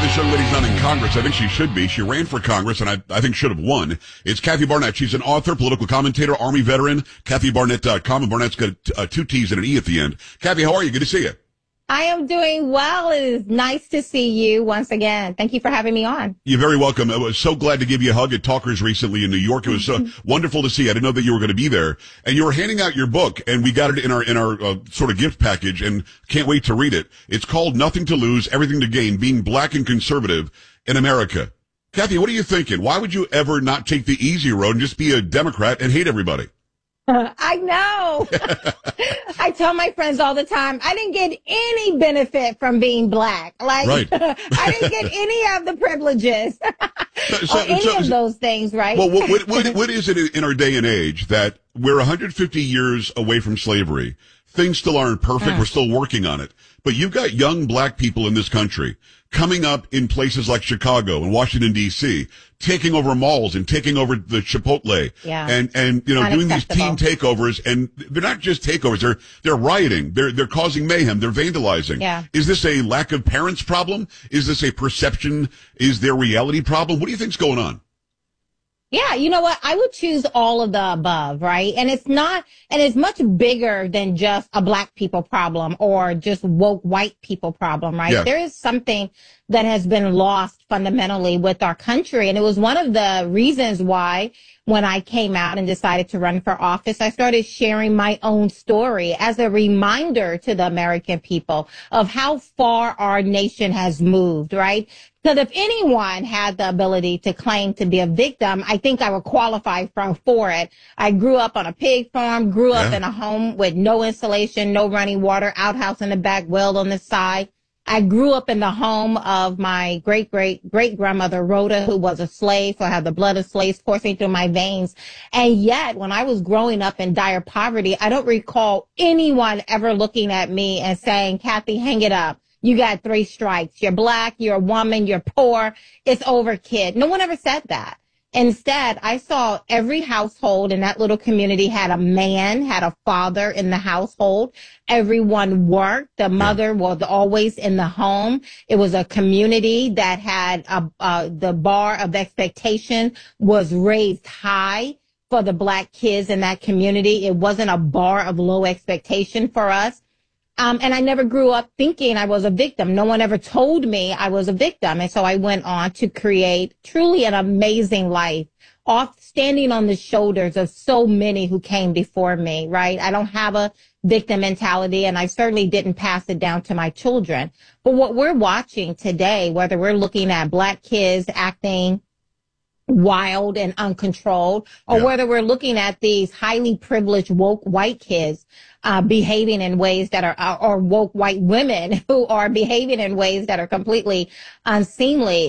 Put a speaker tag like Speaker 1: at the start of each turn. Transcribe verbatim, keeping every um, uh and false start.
Speaker 1: this young lady's not in Congress. I think she should be. She ran for Congress, and I, I think should have won. It's Kathy Barnett. She's an author, political commentator, Army veteran, Kathy Barnett dot com, and Barnett's got uh, two T's and an E at the end. Kathy, how are you? Good to see you.
Speaker 2: I am doing well. It is nice to see you once again. Thank you for having me on.
Speaker 1: You're very welcome. I was so glad to give you a hug at Talkers recently in New York. It was so wonderful to see. I didn't know that you were going to be there. And you were handing out your book, and we got it in our in our uh, sort of gift package, and can't wait to read it. It's called Nothing to Lose, Everything to Gain, Being Black and Conservative in America. Kathy, what are you thinking? Why would you ever not take the easy road and just be a Democrat and hate everybody?
Speaker 2: I know. I tell my friends all the time, I didn't get any benefit from being black. Like,
Speaker 1: right.
Speaker 2: I didn't get any of the privileges
Speaker 1: so,
Speaker 2: or any
Speaker 1: so,
Speaker 2: of those things, right?
Speaker 1: Well, what, what, what is it in our day and age that we're one hundred fifty years away from slavery? Things still aren't perfect. Mm. We're still working on it. But you've got young black people in this country coming up in places like Chicago and Washington, D C, taking over malls and taking over the Chipotle.
Speaker 2: Yeah.
Speaker 1: And, and, you know, doing these teen takeovers. And they're not just takeovers. They're, they're rioting. They're, they're causing mayhem. They're vandalizing.
Speaker 2: Yeah.
Speaker 1: Is this a lack of parents problem? Is this a perception? Is there reality problem? What do you think's going on?
Speaker 2: Yeah, you know what? I would choose all of the above, right? And it's not, and it's much bigger than just a black people problem or just woke white people problem, right?
Speaker 1: Yeah.
Speaker 2: There is something that has been lost fundamentally with our country. And it was one of the reasons why when I came out and decided to run for office, I started sharing my own story as a reminder to the American people of how far our nation has moved, right? Because if anyone had the ability to claim to be a victim, I think I would qualify for, for it. I grew up on a pig farm, grew up
Speaker 1: yeah.
Speaker 2: in a home with no insulation, no running water, outhouse in the back, well on the side. I grew up in the home of my great, great, great grandmother, Rhoda, who was a slave. So I had the blood of slaves coursing through my veins. And yet, when I was growing up in dire poverty, I don't recall anyone ever looking at me and saying, Kathy, hang it up. You got three strikes. You're black. You're a woman. You're poor. It's over, kid. No one ever said that. Instead, I saw every household in that little community had a man, had a father in the household. Everyone worked. The mother was always in the home. It was a community that had a, uh, the bar of expectation was raised high for the black kids in that community. It wasn't a bar of low expectation for us. Um, and I never grew up thinking I was a victim. No one ever told me I was a victim. And so I went on to create truly an amazing life, off standing on the shoulders of so many who came before me, right? I don't have a victim mentality, and I certainly didn't pass it down to my children. But what we're watching today, whether we're looking at black kids acting wild and uncontrolled, or
Speaker 1: yeah.
Speaker 2: whether we're looking at these highly privileged woke white kids uh, behaving in ways that are, or woke white women who are behaving in ways that are completely unseemly.